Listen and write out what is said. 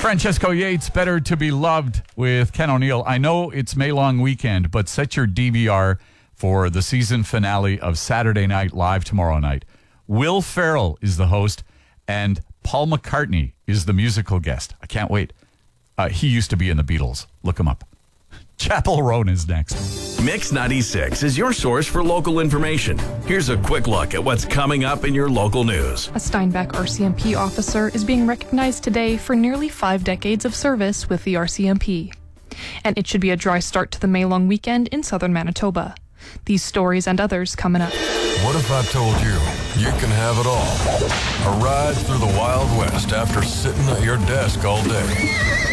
Francesco Yates, Better to Be Loved with Ken O'Neill. I know it's May long weekend, but set your DVR for the season finale of Saturday Night Live tomorrow night. Will Ferrell is the host, and Paul McCartney is the musical guest. I can't wait. He used to be in the Beatles. Look him up. Chapel Roan is next. Mix 96 is your source for local information. Here's a quick look at what's coming up in your local news. A Steinbach RCMP officer is being recognized today for nearly 5 decades of service with the RCMP. And it should be a dry start to the May-long weekend in southern Manitoba. These stories and others coming up. What if I told you can have it all? A ride through the Wild West after sitting at your desk all day.